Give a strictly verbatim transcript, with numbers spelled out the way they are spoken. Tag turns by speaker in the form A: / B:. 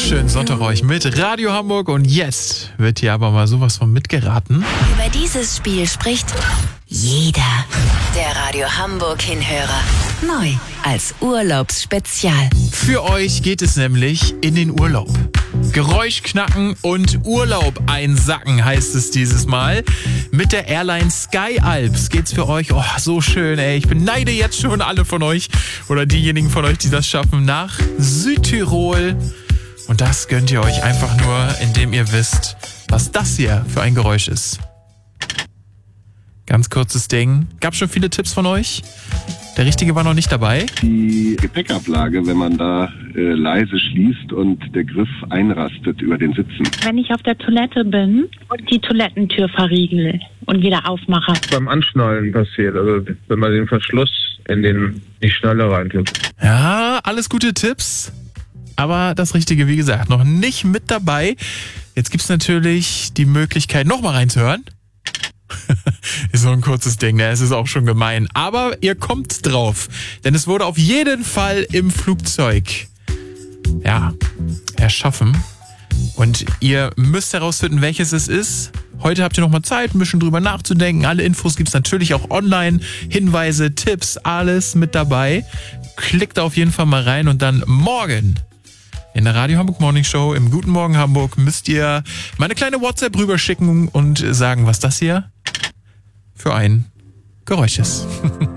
A: Schönen Sonntag euch mit Radio Hamburg und jetzt wird hier aber mal sowas von mitgeraten.
B: Über dieses Spiel spricht jeder. Der Radio Hamburg Hinhörer. Neu als Urlaubsspezial.
A: Für euch geht es nämlich in den Urlaub. Geräusch knacken und Urlaub einsacken heißt es dieses Mal. Mit der Airline Sky Alps geht's für euch, oh so schön ey, ich beneide jetzt schon alle von euch oder diejenigen von euch, die das schaffen, nach Südtirol. Und das gönnt ihr euch einfach nur, indem ihr wisst, was das hier für ein Geräusch ist. Ganz kurzes Ding. Gab schon viele Tipps von euch? Der Richtige war noch nicht dabei.
C: Die Gepäckablage, wenn man da äh, leise schließt und der Griff einrastet über den Sitzen.
D: Wenn ich auf der Toilette bin und die Toilettentür verriegel und wieder aufmache.
E: Beim Anschnallen passiert, also wenn man den Verschluss in den die Schnalle reintut.
A: Ja, alles gute Tipps. Aber das Richtige, wie gesagt, noch nicht mit dabei. Jetzt gibt's natürlich die Möglichkeit, nochmal reinzuhören. Ist so ein kurzes Ding, ne? Es ist auch schon gemein. Aber ihr kommt drauf, denn es wurde auf jeden Fall im Flugzeug, ja, erschaffen. Und ihr müsst herausfinden, welches es ist. Heute habt ihr noch mal Zeit, ein bisschen drüber nachzudenken. Alle Infos gibt's natürlich auch online. Hinweise, Tipps, alles mit dabei. Klickt auf jeden Fall mal rein und dann morgen in der Radio Hamburg Morning Show im Guten Morgen Hamburg müsst ihr meine kleine WhatsApp rüberschicken und sagen, was das hier für ein Geräusch ist.